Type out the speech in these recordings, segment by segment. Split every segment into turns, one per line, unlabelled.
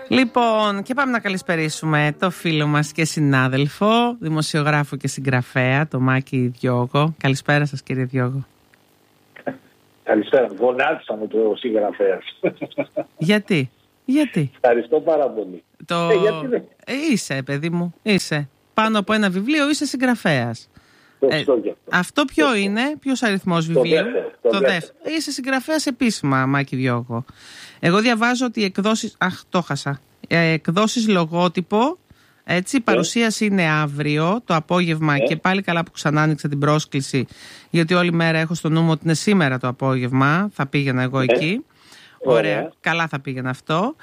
Λοιπόν, και πάμε να καλησπερίσουμε το φίλο μας και συνάδελφο, δημοσιογράφο και συγγραφέα, το Μάκη Διώγο. Καλησπέρα σας, κύριε Διώγο.
Καλησπέρα. Γονάτισα με το συγγραφέας.
Γιατί?
Ευχαριστώ πάρα πολύ. Γιατί δεν...
Είσαι, παιδί μου, είσαι. Πάνω από ένα βιβλίο είσαι συγγραφέας. Αυτό ποιο είναι, ποιος αριθμός βιβλίου? Το δεύτερο. Είσαι συγγραφέας επίσημα, Μάκη Διώγο. Εγώ διαβάζω ότι οι εκδόσεις... το χάσα. Εκδόσεις Λογότυπο, έτσι, η παρουσίαση είναι αύριο το απόγευμα και πάλι καλά που ξανά άνοιξα την πρόσκληση, γιατί όλη μέρα έχω στο νου μου ότι είναι σήμερα το απόγευμα, θα πήγαινα εγώ εκεί. Ωραία, καλά θα πήγαινε αυτό.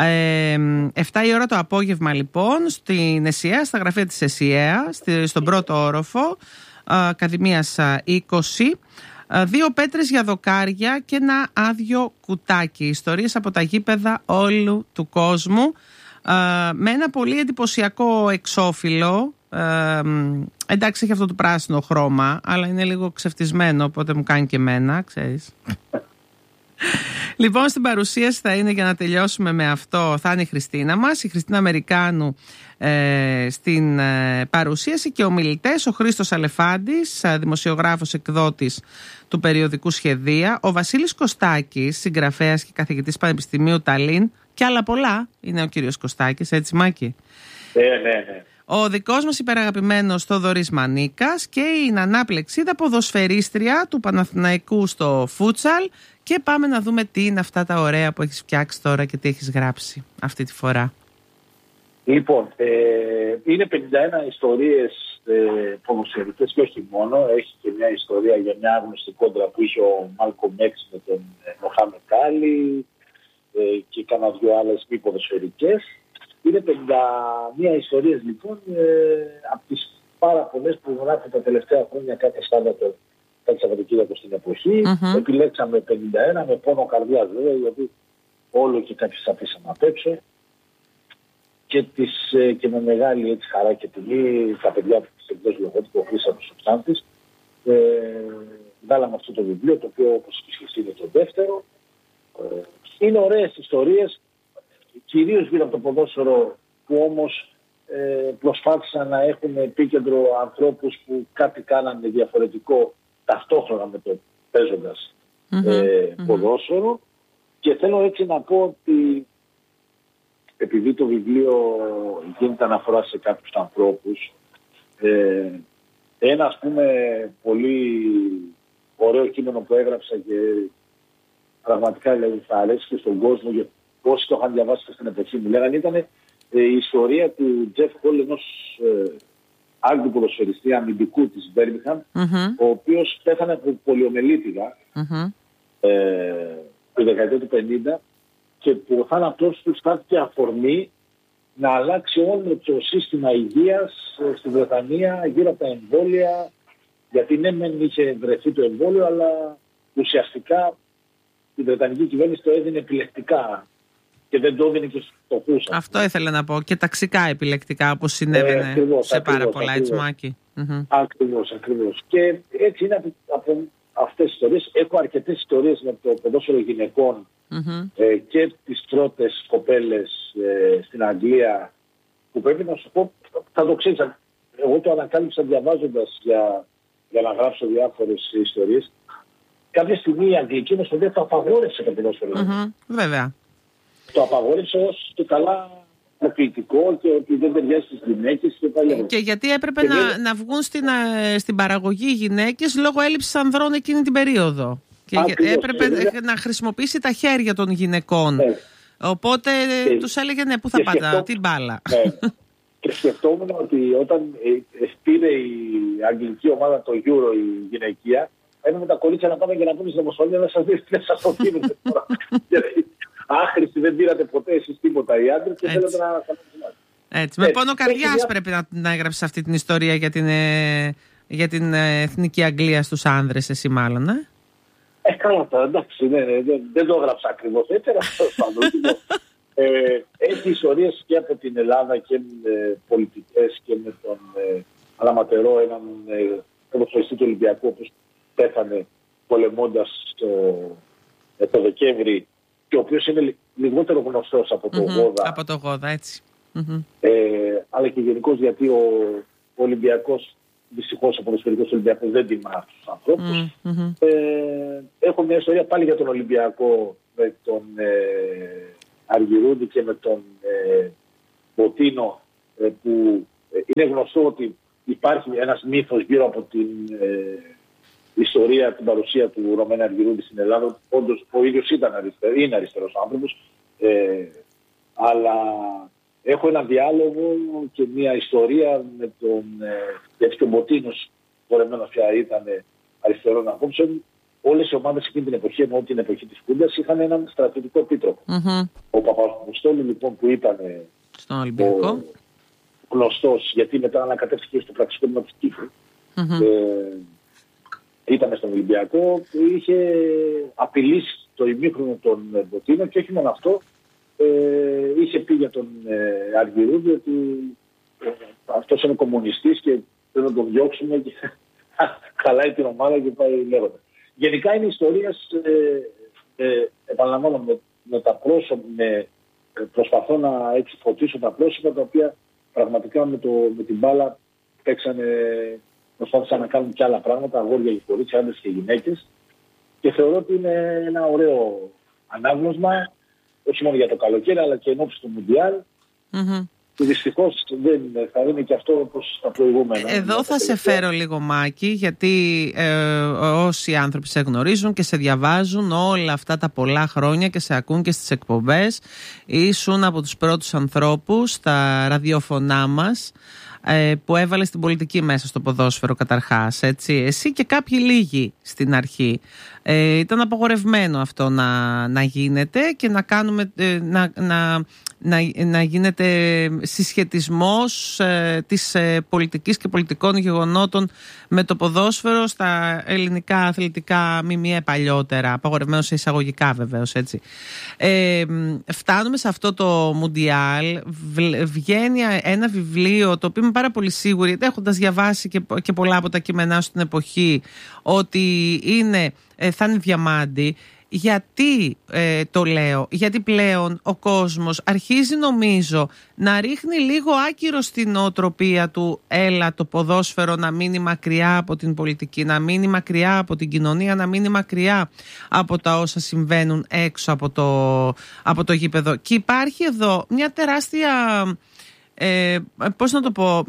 7 η ώρα το απόγευμα λοιπόν στην ΕΣΥΑ, στα γραφεία της ΕΣΥΑ, στον πρώτο όροφο, Ακαδημίας 20. 2 πέτρες για δοκάρια και ένα άδειο κουτάκι. Ιστορίες από τα γήπεδα όλου του κόσμου. Με ένα πολύ εντυπωσιακό εξώφυλλο. Εντάξει, έχει αυτό το πράσινο χρώμα, αλλά είναι λίγο ξεφτισμένο, οπότε μου κάνει και εμένα, ξέρεις. Λοιπόν, στην παρουσίαση θα είναι, για να τελειώσουμε με αυτό, θα είναι η Χριστίνα μας, η Χριστίνα Αμερικάνου στην παρουσίαση, και ομιλητές ο Χρήστος Αλεφάντης, δημοσιογράφος, εκδότης του περιοδικού Σχεδία, ο Βασίλης Κωστάκης, συγγραφέας και καθηγητής Πανεπιστημίου Ταλίν, και άλλα πολλά είναι ο κύριος Κωστάκης, έτσι Μάκη?
Ναι.
Ο δικός μας υπεραγαπημένος Θοδωρής Μανίκας και η Νανά Πλεξίδα, ποδοσφαιρίστρια του Παναθηναϊκού στο φούτσαλ. Και πάμε να δούμε τι είναι αυτά τα ωραία που έχεις φτιάξει τώρα και τι έχεις γράψει αυτή τη φορά.
Λοιπόν, είναι 51 ιστορίες ποδοσφαιρικές και όχι μόνο. Έχει και μια ιστορία για μια άγνωστη κόντρα που είχε ο Μάλκομ Έξ με τον Μοχάμετ Άλι και κάνα δυο άλλες μη ποδοσφαιρικές. Είναι 51 ιστορίες λοιπόν από τις πάρα πολλές που γράφει τα τελευταία χρόνια κάθε Σάββατο, κάθε Σαββατοκύριακο στην εποχή. Επιλέξαμε 51 με πόνο καρδιάς βέβαια, γιατί όλο και κάποιες αφήσαμε απ' έξω. Και με μεγάλη έτσι, χαρά και τιμή τα παιδιά που της εκδόσεις Λογότυπο, ο Χρήστος Σουφτάντης, βγάλαμε αυτό το βιβλίο, το οποίο όπως και είναι το δεύτερο. Είναι ωραίες ιστορίες, κυρίως γύρω από το ποδόσφαιρο, που όμως προσπάθησαν να έχουν επίκεντρο ανθρώπους που κάτι κάνανε διαφορετικό ταυτόχρονα με το παίζοντας ποδόσφαιρο. Και θέλω έτσι να πω ότι επειδή το βιβλίο γίνεται αναφορά σε κάποιους ανθρώπους, ένα ας πούμε πολύ ωραίο κείμενο που έγραψα και πραγματικά δηλαδή θα αρέσει και στον κόσμο, γιατί όσοι το είχαν διαβάσει και στην εποχή μου λέγανε, ήταν η ιστορία του Τζεφ Χολ, ενός Άγγλου ποδοσφαιριστή αμυντικού της Μπέρμιγχαμ, ο οποίος πέθανε από πολιομελίτιδα τη δεκαετία του 50, και που ο θάνατός του στάθηκε αφορμή να αλλάξει όλο το σύστημα υγείας στη Βρετανία γύρω από τα εμβόλια, γιατί ναι μεν είχε βρεθεί το εμβόλιο, αλλά ουσιαστικά η Βρετανική κυβέρνηση το έδινε επιλεκτικά και δεν το έδινε και στους φτωχούς.
Αυτό ήθελα να πω, και ταξικά επιλεκτικά, όπως συνέβαινε σε πάρα πολλά, έτσι Μάκη.
Ακριβώς. Και έτσι είναι από αυτές τις ιστορίες. Έχω αρκετές ιστορίες με το ποδόσφαιρο γυναικών και τις πρώτες κοπέλες στην Αγγλία, που πρέπει να σου πω, θα το ξέρεις, εγώ το ανακάλυψα διαβάζοντας για να γράψω διάφορες ιστορίες. Κάποια στιγμή η Αγγλική Ομοσπονδία το απαγόρευσε το ποδόσφαιρο.
Βέβαια.
Το απαγόρευσε ως το καλά προποιητικό και ότι δεν ταιριάζει στις γυναίκες και πάλι.
Και γιατί έπρεπε να βγουν στην παραγωγή οι γυναίκες λόγω έλλειψης ανδρών εκείνη την περίοδο. Και έπρεπε να χρησιμοποιήσει τα χέρια των γυναικών. Οπότε τους έλεγε ναι, πού θα πάτε, την μπάλα.
Και σκεφτόμουν ότι όταν πήρε η αγγλική ομάδα το Euro η γυναικεία, έπρεπε τα κορίτσια να πάμε και να πούνε στην Ομοσπονδία να σας δείτε, σας το δίνετε τώρα. Γιατί άχρηστη δεν πήρατε ποτέ εσείς τίποτα οι άντρες και θέλετε να καταφέρετε.
Έτσι. Με πόνο καρδιάς πρέπει να έγραψες αυτή την ιστορία για την εθνική Αγγλία στους άνδρες, εσύ μάλλον,
Καλά τώρα, εντάξει, δεν το έγραψα ακριβώς έτσι, αλλά έχει ιστορίες και από την Ελλάδα και πολιτικές και με τον Αλαματερό, έναν ποδοσφαιριστή του Ολυμπιακού, όπως πέθανε πολεμώντας το Δεκέμβρη και ο οποίος είναι λιγότερο γνωστός από το Γόδα.
Από το Γόδα, έτσι.
Αλλά και γενικώς γιατί ο Ολυμπιακός, δυστυχώς ο ποδοσφαιρικός Ολυμπιακός δεν τιμά τους ανθρώπους. Έχω μια ιστορία πάλι για τον Ολυμπιακό με τον Αργυρούδη και με τον Μποτίνο, που είναι γνωστό ότι υπάρχει ένας μύθος γύρω από την ιστορία, την παρουσία του Ρωμένα Αργυρούδη στην Ελλάδα. Όντως ο ίδιος είναι αριστερός άνθρωπος, αλλά έχω ένα διάλογο και μια ιστορία με τον, γιατί και ο Μποτίνος φορεμένος πια ήταν αριστερών απόψεων. Όλες οι ομάδες εκείνη την εποχή, ενώ την εποχή της Κούντας, είχαν έναν στρατιωτικό επίτροπο. Ο Παπαποστόλου λοιπόν, που ήταν
στον Ολυμπιακό,
γνωστός, γιατί μετά ανακατεύτηκε στο πραξικόπημα της Κύπρου, ήταν στον Ολυμπιακό, είχε απειλήσει το ημίχρονο τον Μποτίνο, και όχι μόνο αυτό, είχε πει για τον Αργυρούδη ότι αυτός είναι κομμουνιστής και πρέπει να τον διώξουμε και χαλάει την ομάδα και πάει λέγοντα. Γενικά είναι ιστορίες, επαναλαμβάνω, με τα πρόσωπα, προσπαθώ να έτσι φωτίσω τα πρόσωπα τα οποία πραγματικά με την μπάλα παίξανε, προσπάθησαν να κάνουν και άλλα πράγματα, αγόρια και κορίτσια, άντρες και γυναίκες, και θεωρώ ότι είναι ένα ωραίο ανάγνωσμα, όχι μόνο για το καλοκαίρι, αλλά και ενώπιση του Μουντιάλ. Και δυστυχώς δεν θα είναι και αυτό όπως τα προηγούμενα.
Εδώ θα σε φέρω λίγο, Μάκη, γιατί όσοι άνθρωποι σε γνωρίζουν και σε διαβάζουν όλα αυτά τα πολλά χρόνια και σε ακούν και στις εκπομπές, ήσουν από τους πρώτους ανθρώπους στα ραδιόφωνά μας που έβαλε την πολιτική μέσα στο ποδόσφαιρο καταρχάς, έτσι. Εσύ και κάποιοι λίγοι στην αρχή. Ήταν απαγορευμένο αυτό να γίνεται και να κάνουμε, να γίνεται συσχετισμός της πολιτικής και πολιτικών γεγονότων με το ποδόσφαιρο στα ελληνικά αθλητικά ΜΜΕ παλιότερα, απαγορευμένο σε εισαγωγικά βεβαίως, έτσι. Φτάνουμε σε αυτό το Μουντιάλ, βγαίνει ένα βιβλίο το οποίο είμαι πάρα πολύ σίγουρη, έχοντας διαβάσει και πολλά από τα κείμενά σου στην εποχή, ότι θα είναι διαμάντι. Γιατί το λέω? Γιατί πλέον ο κόσμος αρχίζει, νομίζω, να ρίχνει λίγο άκυρο στην νοοτροπία του. Έλα το ποδόσφαιρο να μείνει μακριά από την πολιτική, να μείνει μακριά από την κοινωνία, να μείνει μακριά από τα όσα συμβαίνουν έξω από το γήπεδο. Και υπάρχει εδώ μια τεράστια... πώς να το πω,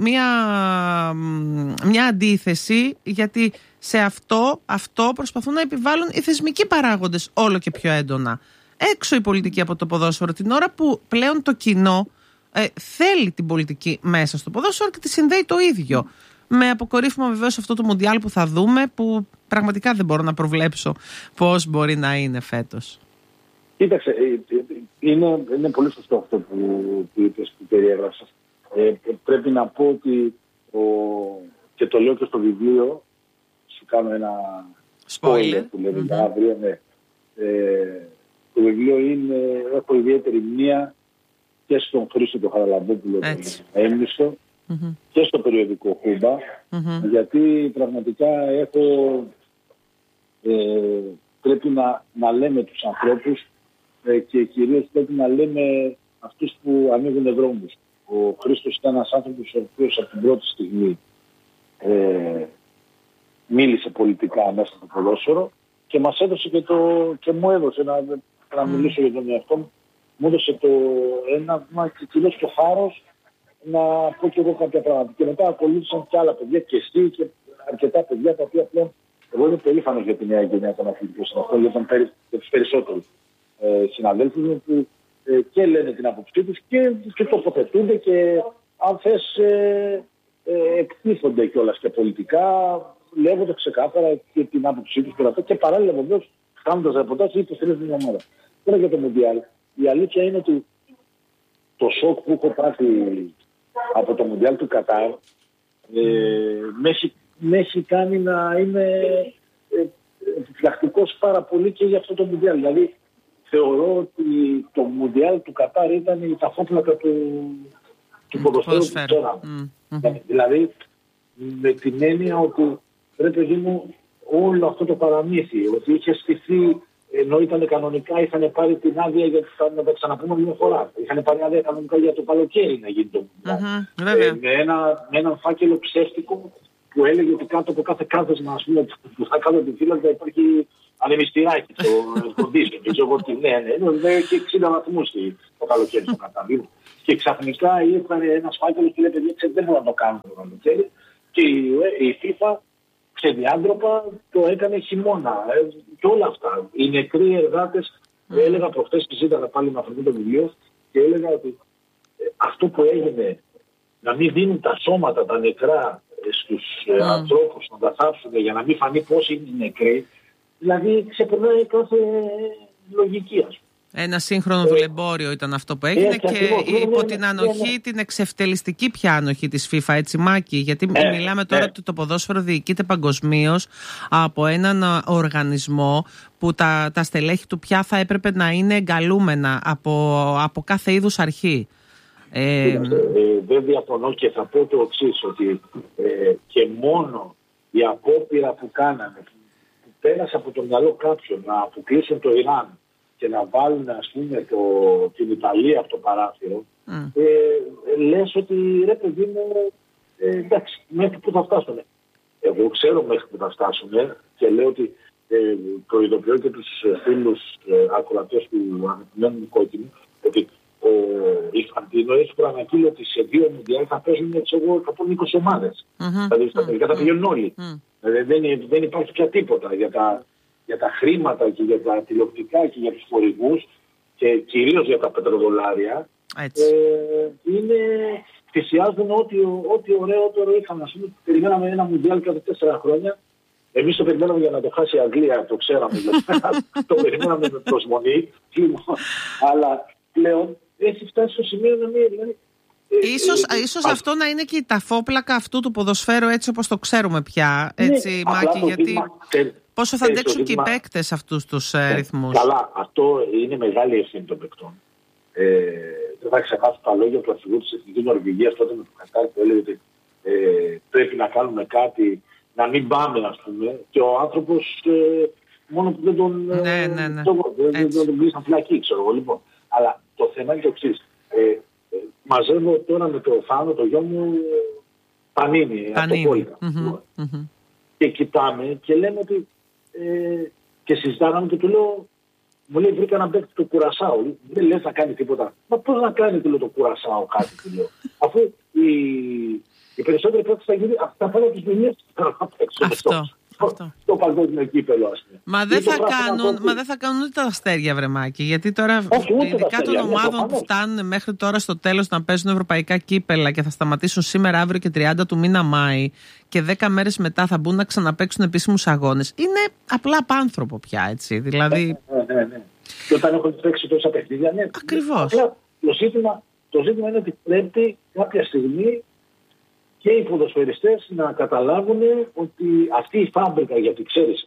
μια αντίθεση, γιατί σε αυτό προσπαθούν να επιβάλλουν οι θεσμικοί παράγοντες όλο και πιο έντονα. Έξω η πολιτική από το ποδόσφαιρο, την ώρα που πλέον το κοινό θέλει την πολιτική μέσα στο ποδόσφαιρο και τη συνδέει το ίδιο. Με αποκορύφωμα βεβαίως αυτό το Μουντιάλ που θα δούμε, που πραγματικά δεν μπορώ να προβλέψω πώς μπορεί να είναι φέτος.
Κοίταξε, είναι πολύ σωστό αυτό που είπες, που περιέγραψες. Πρέπει να πω ότι, και το λέω και στο βιβλίο, σου κάνω ένα spoiler που λέμε για αύριο, ναι. Το βιβλίο έχω ιδιαίτερη μνήμα και στον Χρήστο τον Χαραλαμπόπουλο, τον έμνηστο, και στο περιοδικό Χούμπα, γιατί πραγματικά πρέπει να λέμε τους ανθρώπους, και κυρίως πρέπει να λέμε αυτούς που ανοίγουν δρόμους. Ο Χρήστος ήταν ένας άνθρωπος ο οποίος από την πρώτη στιγμή μίλησε πολιτικά μέσα στο ποδόσφαιρο και μας έδωσε και μου έδωσε να μιλήσω για τον εαυτό μου. Μου έδωσε το έναυσμα και κυρίως το θάρρος να πω και εγώ κάποια πράγματα. Και μετά ακολούθησαν και άλλα παιδιά, και εσύ και αρκετά παιδιά, τα οποία πλέον, εγώ είμαι περήφανος για τη νέα γενιά των αθλητικών συναυτών, για τους περισσότερους συναδέλφους μου που και λένε την άποψή τους και τοποθετούνται, και αν θες εκτίθονται κιόλας και πολιτικά, λέγονται ξεκάθαρα και την άποψή τους και αυτό, και παράλληλα βεβαίως κάνοντας ρεπορτάζ ή υποστηρίζουν την ομάδα. Τώρα για το Μουντιάλ, η αλήθεια είναι ότι το σοκ που έχω πάθει από το Μουντιάλ του Κατάρ με έχει κάνει να είμαι επιφυλακτικός πάρα πολύ και για αυτό το Μουντιάλ. Δηλαδή θεωρώ ότι το Μουντιάλ του Κατάρ ήταν η ταφόπλακα του ποδοσφαίρου του τώρα. Δηλαδή με την έννοια ότι πρέπει να γίνει όλο αυτό το παραμύθι, ότι είχε στηθεί ενώ ήταν κανονικά, είχαν πάρει την άδεια για να τα ξαναπούμε μια φορά. Είχαν πάρει άδεια κανονικά για το καλοκαίρι να γίνει το Μουντιάλ. Με έναν φάκελο ψεύτικο που έλεγε ότι κάτω από κάθε κάθεσμα, ας πούμε, που θα κάνω τη φύλλα θα υπάρχει ανεμιστηράκι στο κοντίσιο. Και ξέρω ότι ναι, έχει 60 βαθμούς το καλοκαίρι στο Κατάρ. Και ξαφνικά ήρθαν ένας φάκελος και λέει: παιδιά, δεν μπορώ να το κάνω το καλοκαίρι. Και η FIFA ξεδιάντροπα το έκανε χειμώνα. Και όλα αυτά. Οι νεκροί εργάτες, έλεγα προχθές και ζήταγα πάλι με αυτό το βιβλίο και έλεγα ότι αυτό που έγινε, να μην δίνουν τα σώματα, τα νεκρά στους ανθρώπους, να τα θάψουν για να μην φανεί πόσοι είναι νεκροί, δηλαδή ξεπερνάει κάθε λογική, ας πούμε.
Ένα σύγχρονο δουλεμπόριο ήταν αυτό που έγινε και υπό την ανοχή, την εξευτελιστική πια ανοχή της FIFA, έτσι Μάκη, γιατί μιλάμε τώρα ότι το ποδόσφαιρο διοικείται παγκοσμίως από έναν οργανισμό που τα στελέχη του πια θα έπρεπε να είναι εγκαλούμενα από κάθε είδους αρχή.
Δεν διαφωνώ και θα πω το εξής, ότι και μόνο η απόπειρα που κάνανε, που πέρασε από το μυαλό κάποιον να αποκλείσουν το Ιράν και να βάλουν, ας πούμε, την Ιταλία από το παράθυρο, λες ότι ρε παιδί μου, εντάξει, μέχρι που θα φτάσουν. Εγώ ξέρω μέχρι που θα φτάσουν και λέω ότι προειδοποιώ και τους φίλους ακροατές του αγαπημένου κόκκινου ότι ο Ιφαντίνο έχει προαναγγείλει ότι σε 2 Μουντιάλ θα παίζουν 120 ομάδες. Δηλαδή στα τελικά θα πηγαίνουν όλοι. Δεν υπάρχει πια τίποτα για τα χρήματα και για τα τηλεοπτικά και για τους φορικούς και κυρίως για τα πετροδολάρια. Θυσιάζουν ό,τι ωραιότερο είχαν. Ας πούμε, περιμέναμε ένα Μουντιάλ κάθε 4 χρόνια. Εμείς το περιμέναμε για να το χάσει η Αγγλία, το ξέραμε. Το περιμέναμε με προσμονή. Αλλά πλέον έχει φτάσει στο σημείο να μην...
Ίσως αυτό να είναι και η ταφόπλακα αυτού του ποδοσφαίρου έτσι όπως το ξέρουμε πια, έτσι Μάκη, γιατί πόσο θα αντέξουν και οι παίκτες αυτούς τους ρυθμούς.
Καλά, αυτό είναι μεγάλη ευθύνη των παικτών. Δεν θα ξεχάσω τα λόγια του αρχηγού της Εθνικής Νορβηγίας τότε με το Κατάρ που έλεγε ότι πρέπει να κάνουμε κάτι, να μην πάμε, ας πούμε, και ο άνθρωπος μόνο που δεν τον κλείσαν φυλακή, ξέρω εγώ, λοιπόν. Αλλά το θέμα είναι το εξής. Μαζεύω τώρα με το Θάνο, το γιο μου, πανίνι, από το Πόλικα. Και κοιτάμε και λέμε ότι και συζητάγαμε και του λέω, μου λέει βρήκα έναν παίκτη του Κουρασάου, δεν λες να κάνει τίποτα. Μα πώς να κάνει, του λέω, το Κουρασάου κάτι, του λέω. Αφού οι περισσότεροι παίκτες θα πάνε από τις δουλειές στο παγκόσμιο κύπελο, ας πούμε.
Μα δεν θα κάνουν ούτε τα αστέρια, βρεμάκι. Γιατί τώρα, ειδικά των ομάδων που φτάνουν μέχρι τώρα στο τέλος να παίζουν ευρωπαϊκά κύπελα και θα σταματήσουν σήμερα, αύριο και 30 του μήνα Μάη και 10 μέρες μετά θα μπουν να ξαναπαίξουν επίσημους αγώνες. Είναι απλά απάνθρωπο πια, έτσι. Δηλαδή...
Ναι. Και όταν έχουν παίξει τόσα παιχνίδια, ναι.
Ακριβώς.
Το ζήτημα είναι ότι πρέπει κάποια στιγμή και οι ποδοσφαιριστές να καταλάβουν ότι αυτή η φάμπρικα, γιατί ξέρεις,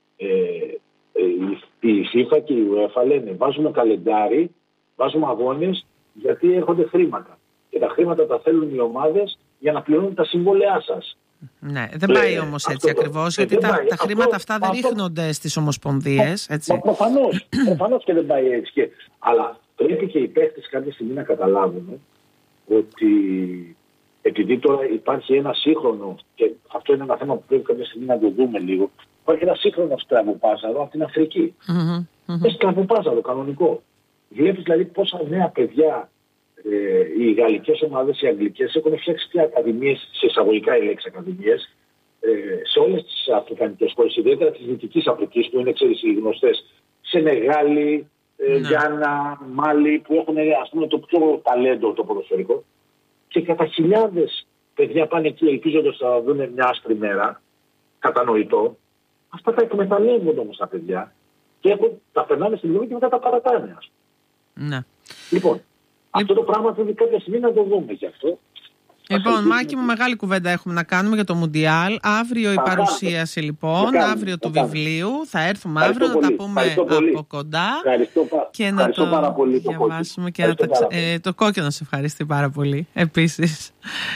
η FIFA και η UEFA λένε βάζουμε καλεντάρι, βάζουμε αγώνες γιατί έρχονται χρήματα. Και τα χρήματα τα θέλουν οι ομάδες για να πληρώνουν τα συμβόλαιά σας.
Ναι, δεν πάει όμως έτσι ακριβώς, γιατί τα χρήματα αυτά δεν ρίχνονται στις ομοσπονδίες.
Προφανώς και δεν πάει έτσι. Αλλά πρέπει και οι παίχτες κάποια στιγμή να καταλάβουν ότι επειδή τώρα υπάρχει ένα σύγχρονο, και αυτό είναι ένα θέμα που πρέπει κάποια στιγμή να το δούμε λίγο, υπάρχει ένα σύγχρονο σκλαβοπάζαρο από την Αφρική. Σκλαβοπάζαρο κανονικό. Βλέπεις δηλαδή πόσα νέα παιδιά οι γαλλικές ομάδες, οι αγγλικές έχουν φτιάξει πια ακαδημίες, σε εισαγωγικά η λέξη ακαδημίες, σε όλες τις αφρικανικές χώρες, ιδιαίτερα της Δυτικής Αφρικής που είναι, ξέρεις, οι γνωστές, Σενεγάλη, Γκάνα, Μάλι, που έχουν, ας πούμε, το πιο ταλέντο το ποδοσφαιρικό. Και κατά χιλιάδες παιδιά πάνε εκεί ελπίζοντας να δουν μια άσπρη μέρα, κατανοητό. Αυτά τα εκμεταλλεύονται όμως τα παιδιά και τα περνάνε στην δουλειά και μετά τα παρατάνε.
Ναι.
Λοιπόν, αυτό το πράγμα πρέπει κάποια στιγμή να το δούμε και αυτό.
Λοιπόν, Μάκη μου, μεγάλη κουβέντα έχουμε να κάνουμε για το Μουντιάλ. Αύριο η παρουσίαση, λοιπόν, αύριο του βιβλίου. Θα έρθουμε αύριο να τα πούμε από κοντά και να το διαβάσουμε και να το κόκκινο σε ευχαριστεί πάρα πολύ. Επίσης,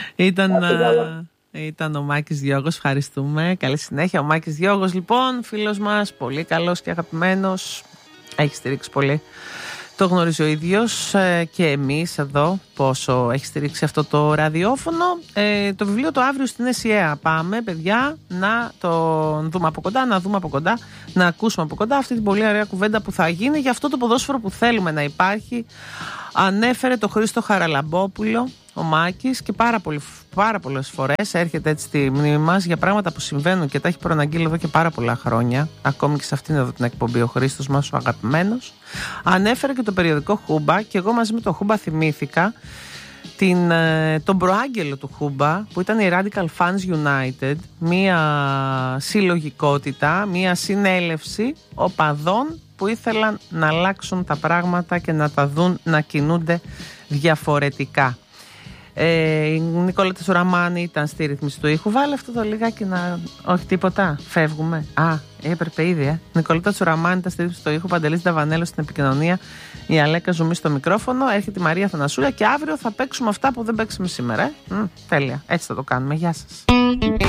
ήταν ο Μάκης Διώγος, ευχαριστούμε. Καλή συνέχεια. Ο Μάκης Διώγος, λοιπόν, φίλος μας, πολύ καλός και αγαπημένος. Έχει στηρίξει πολύ. Το γνωρίζει ο ίδιος και εμείς εδώ πόσο έχει στηρίξει αυτό το ραδιόφωνο. Το βιβλίο το αύριο στην ΕΣΥΑ. Πάμε, παιδιά, να το δούμε από κοντά, να ακούσουμε από κοντά αυτή την πολύ ωραία κουβέντα που θα γίνει για αυτό το ποδόσφαιρο που θέλουμε να υπάρχει. Ανέφερε το Χρήστο Χαραλαμπόπουλο ο Μάκης και πάρα πολλές φορές έρχεται έτσι στη μνήμη μας για πράγματα που συμβαίνουν και τα έχει προαναγγείλει εδώ και πάρα πολλά χρόνια. Ακόμη και σε αυτήν εδώ την εκπομπή ο Χρήστος μας, ο αγαπημένος. Ανέφερε και το περιοδικό Χούμπα και εγώ μαζί με το Χούμπα θυμήθηκα τον προάγγελο του Χούμπα που ήταν η Radical Fans United, μία συλλογικότητα, μία συνέλευση οπαδών που ήθελαν να αλλάξουν τα πράγματα και να τα δουν να κινούνται διαφορετικά. Η Νικολέτα Τσουραμάνη ήταν στη ρύθμιση του ήχου. Βάλε αυτό το λιγάκι να... Όχι τίποτα, φεύγουμε. Έπρεπε ήδη, Νικολέτα Τσουραμάνη ήταν στη ρύθμιση του ήχου. Παντελής Νταβανέλος στην επικοινωνία. Η Αλέκα Ζουμή στο μικρόφωνο. Έρχεται η Μαρία Θανασούλα και αύριο θα παίξουμε αυτά που δεν παίξαμε σήμερα. Τέλεια, έτσι θα το κάνουμε. Γεια σας.